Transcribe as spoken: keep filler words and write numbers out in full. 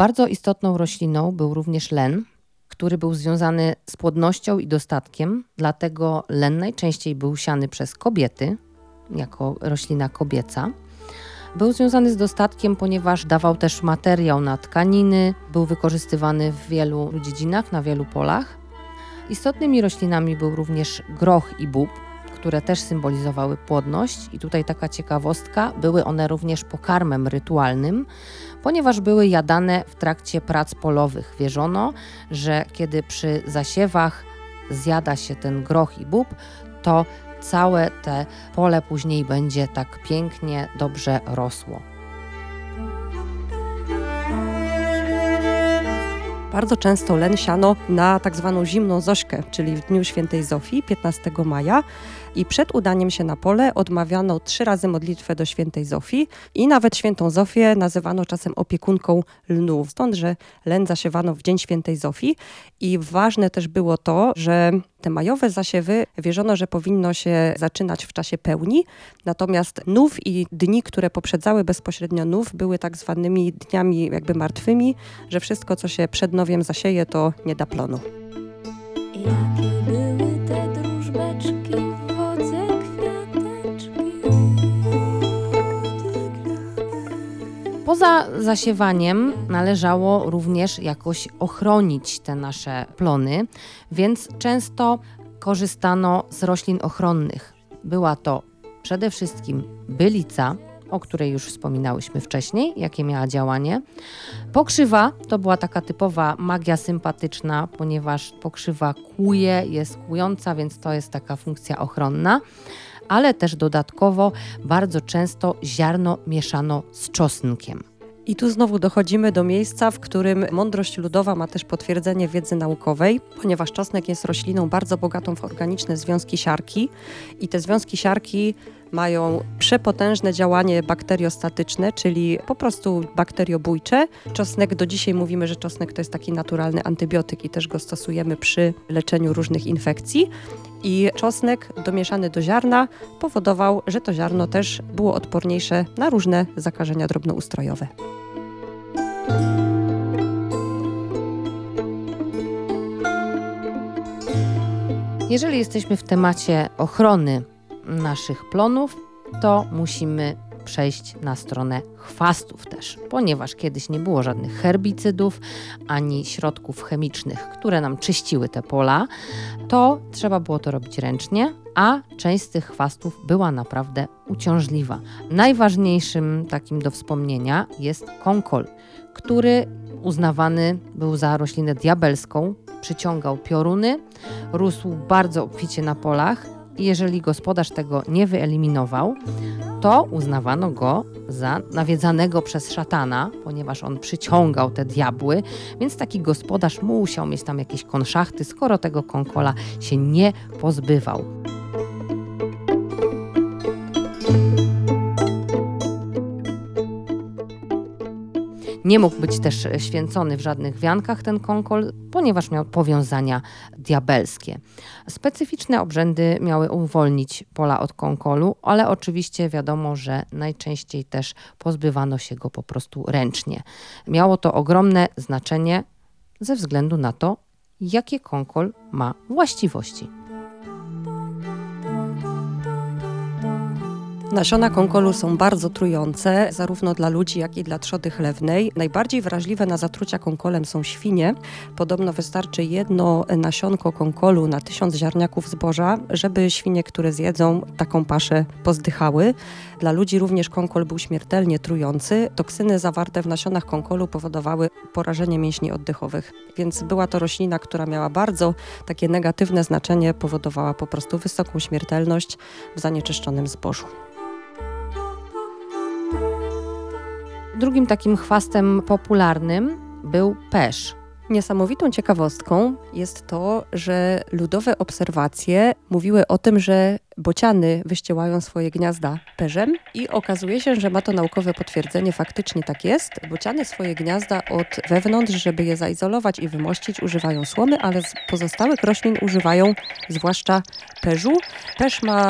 Bardzo istotną rośliną był również len, który był związany z płodnością i dostatkiem, dlatego len najczęściej był siany przez kobiety, jako roślina kobieca. Był związany z dostatkiem, ponieważ dawał też materiał na tkaniny, był wykorzystywany w wielu dziedzinach, na wielu polach. Istotnymi roślinami był również groch i bób, które też symbolizowały płodność i tutaj taka ciekawostka, były one również pokarmem rytualnym, ponieważ były jadane w trakcie prac polowych. Wierzono, że kiedy przy zasiewach zjada się ten groch i bób, to całe te pole później będzie tak pięknie, dobrze rosło. Bardzo często len siano na tak zwaną zimną Zośkę, czyli w dniu świętej Zofii, piętnastego maja. I przed udaniem się na pole odmawiano trzy razy modlitwę do świętej Zofii i nawet świętą Zofię nazywano czasem opiekunką lnów. Stąd, że len zasiewano w dzień świętej Zofii i ważne też było to, że te majowe zasiewy wierzono, że powinno się zaczynać w czasie pełni, natomiast nów i dni, które poprzedzały bezpośrednio nów, były tak zwanymi dniami jakby martwymi, że wszystko, co się przed nowiem zasieje, to nie da plonu. Jakie były te drużbeczki w wodze kwiateczki? Poza zasiewaniem należało również jakoś ochronić te nasze plony, więc często korzystano z roślin ochronnych. Była to przede wszystkim bylica, o której już wspominałyśmy wcześniej, jakie miała działanie. Pokrzywa to była taka typowa magia sympatyczna, ponieważ pokrzywa kłuje, jest kłująca, więc to jest taka funkcja ochronna, ale też dodatkowo bardzo często ziarno mieszano z czosnkiem. I tu znowu dochodzimy do miejsca, w którym mądrość ludowa ma też potwierdzenie wiedzy naukowej, ponieważ czosnek jest rośliną bardzo bogatą w organiczne związki siarki i te związki siarki mają przepotężne działanie bakteriostatyczne, czyli po prostu bakteriobójcze. Czosnek, do dzisiaj mówimy, że czosnek to jest taki naturalny antybiotyk i też go stosujemy przy leczeniu różnych infekcji. I czosnek domieszany do ziarna powodował, że to ziarno też było odporniejsze na różne zakażenia drobnoustrojowe. Jeżeli jesteśmy w temacie ochrony naszych plonów, to musimy przejść na stronę chwastów też, ponieważ kiedyś nie było żadnych herbicydów ani środków chemicznych, które nam czyściły te pola, to trzeba było to robić ręcznie, a część z tych chwastów była naprawdę uciążliwa. Najważniejszym takim do wspomnienia jest konkol, który uznawany był za roślinę diabelską, przyciągał pioruny, rósł bardzo obficie na polach i jeżeli gospodarz tego nie wyeliminował, to uznawano go za nawiedzanego przez szatana, ponieważ on przyciągał te diabły, więc taki gospodarz musiał mieć tam jakieś konszachty, skoro tego konkola się nie pozbywał. Nie mógł być też święcony w żadnych wiankach ten konkol, ponieważ miał powiązania diabelskie. Specyficzne obrzędy miały uwolnić pola od konkolu, ale oczywiście wiadomo, że najczęściej też pozbywano się go po prostu ręcznie. Miało to ogromne znaczenie ze względu na to, jakie konkol ma właściwości. Nasiona konkolu są bardzo trujące, zarówno dla ludzi, jak i dla trzody chlewnej. Najbardziej wrażliwe na zatrucia konkolem są świnie. Podobno wystarczy jedno nasionko konkolu na tysiąc ziarniaków zboża, żeby świnie, które zjedzą, taką paszę pozdychały. Dla ludzi również konkol był śmiertelnie trujący. Toksyny zawarte w nasionach konkolu powodowały porażenie mięśni oddechowych. Więc była to roślina, która miała bardzo takie negatywne znaczenie, powodowała po prostu wysoką śmiertelność w zanieczyszczonym zbożu. Drugim takim chwastem popularnym był pesz. Niesamowitą ciekawostką jest to, że ludowe obserwacje mówiły o tym, że bociany wyściełają swoje gniazda perzem i okazuje się, że ma to naukowe potwierdzenie, faktycznie tak jest. Bociany swoje gniazda od wewnątrz, żeby je zaizolować i wymościć, używają słomy, ale z pozostałych roślin używają zwłaszcza perzu. Perz ma